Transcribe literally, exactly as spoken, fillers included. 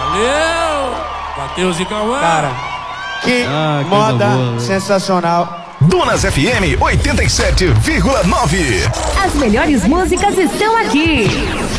Valeu! Matheus e Cauã. Cara, que ah, moda boa, sensacional. Donas F M oitenta e sete vírgula nove. As melhores músicas estão aqui.